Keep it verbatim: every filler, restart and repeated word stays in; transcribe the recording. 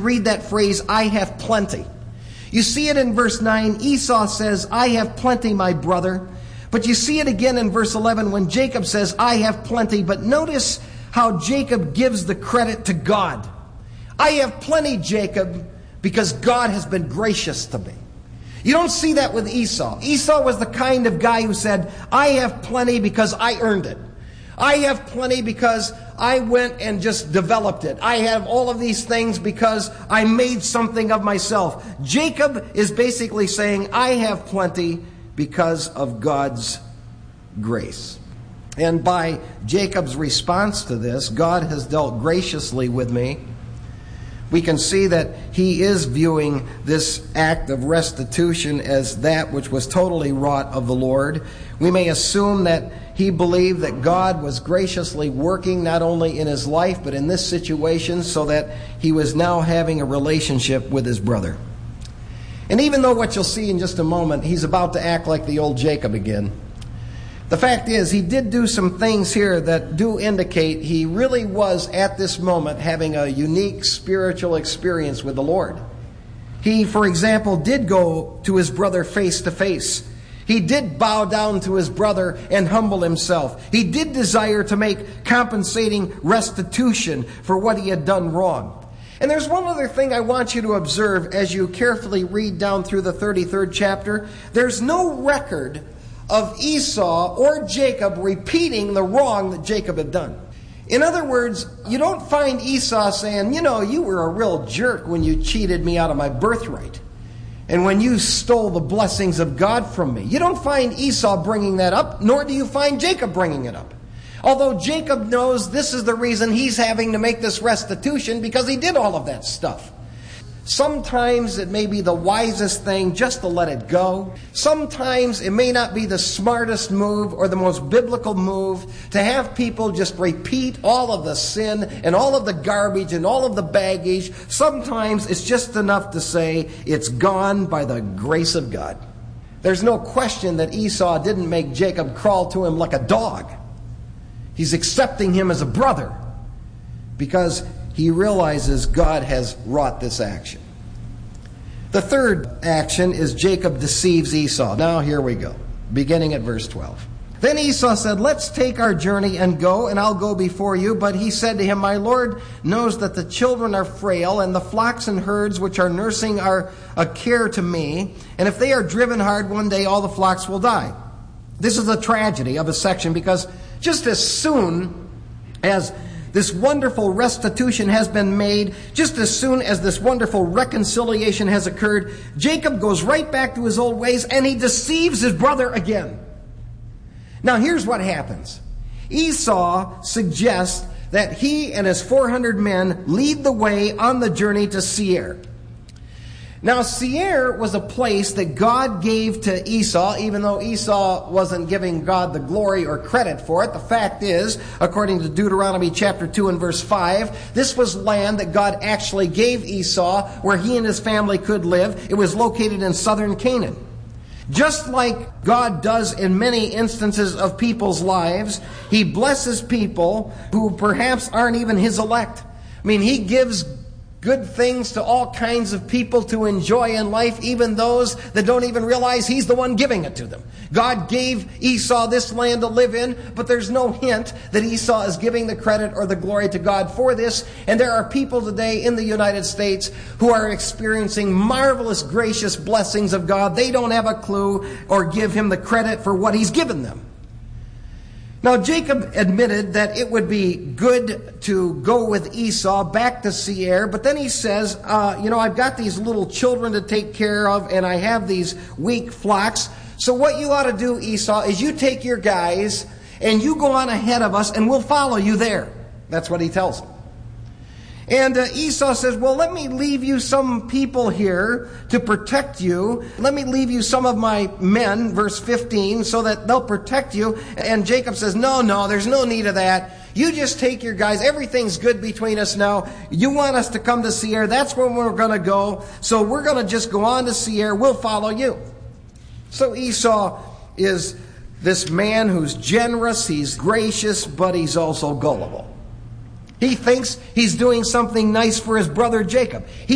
read that phrase, I have plenty. You see it in verse nine. Esau says, I have plenty, my brother. But you see it again in verse eleven when Jacob says, I have plenty. But notice how Jacob gives the credit to God. I have plenty, Jacob, because God has been gracious to me. You don't see that with Esau. Esau was the kind of guy who said, I have plenty because I earned it. I have plenty because I went and just developed it. I have all of these things because I made something of myself. Jacob is basically saying, I have plenty because of God's grace. And by Jacob's response to this, God has dealt graciously with me. We can see that he is viewing this act of restitution as that which was totally wrought of the Lord. We may assume that he believed that God was graciously working not only in his life, but in this situation so that he was now having a relationship with his brother. And even though what you'll see in just a moment, he's about to act like the old Jacob again, the fact is, he did do some things here that do indicate he really was, at this moment, having a unique spiritual experience with the Lord. He, for example, did go to his brother face to face. He did bow down to his brother and humble himself. He did desire to make compensating restitution for what he had done wrong. And there's one other thing I want you to observe as you carefully read down through the thirty-third chapter. There's no record of Esau or Jacob repeating the wrong that Jacob had done. In other words, you don't find Esau saying, you know, you were a real jerk when you cheated me out of my birthright and when you stole the blessings of God from me. You don't find Esau bringing that up, nor do you find Jacob bringing it up. Although Jacob knows this is the reason he's having to make this restitution, because he did all of that stuff. Sometimes it may be the wisest thing just to let it go. Sometimes it may not be the smartest move or the most biblical move to have people just repeat all of the sin and all of the garbage and all of the baggage. Sometimes it's just enough to say it's gone by the grace of God. There's no question that Esau didn't make Jacob crawl to him like a dog. He's accepting him as a brother because he realizes God has wrought this action. The third action is Jacob deceives Esau. Now here we go, beginning at verse twelve. Then Esau said, let's take our journey and go, and I'll go before you. But he said to him, my Lord knows that the children are frail, and the flocks and herds which are nursing are a care to me. And if they are driven hard, one day all the flocks will die. This is a tragedy of a section, because just as soon as this wonderful restitution has been made, just as soon as this wonderful reconciliation has occurred, Jacob goes right back to his old ways and he deceives his brother again. Now here's what happens. Esau suggests that he and his four hundred men lead the way on the journey to Seir. Now, Seir was a place that God gave to Esau, even though Esau wasn't giving God the glory or credit for it. The fact is, according to Deuteronomy chapter two and verse five, this was land that God actually gave Esau where he and his family could live. It was located in southern Canaan. Just like God does in many instances of people's lives, he blesses people who perhaps aren't even his elect. I mean, he gives good things to all kinds of people to enjoy in life, even those that don't even realize he's the one giving it to them. God gave Esau this land to live in, but there's no hint that Esau is giving the credit or the glory to God for this. And there are people today in the United States who are experiencing marvelous, gracious blessings of God. They don't have a clue or give him the credit for what he's given them. Now, Jacob admitted that it would be good to go with Esau back to Seir, but then he says, uh, you know, I've got these little children to take care of, and I have these weak flocks. So what you ought to do, Esau, is you take your guys, and you go on ahead of us, and we'll follow you there. That's what he tells them. And uh, Esau says, well, let me leave you some people here to protect you. Let me leave you some of my men, verse fifteen, so that they'll protect you. And Jacob says, no, no, there's no need of that. You just take your guys. Everything's good between us now. You want us to come to Seir. That's where we're going to go. So we're going to just go on to Seir. We'll follow you. So Esau is this man who's generous, he's gracious, but he's also gullible. He thinks he's doing something nice for his brother Jacob. He